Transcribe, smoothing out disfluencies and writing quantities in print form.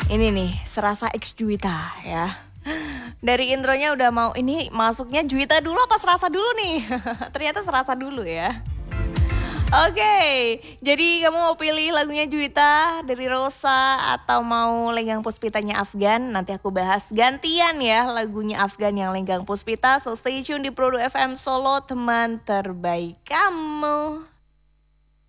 Ini nih, Serasa X Juwita ya. Dari intronya udah mau, ini masuknya Juwita dulu apa Serasa dulu nih? Ternyata Serasa dulu ya. Oke, jadi kamu mau pilih lagunya Juwita dari Rosa atau mau Lenggang Puspitanya Afgan? Nanti aku bahas gantian ya lagunya Afgan yang Lenggang Puspita. So stay tune di Produ FM Solo, teman terbaik kamu.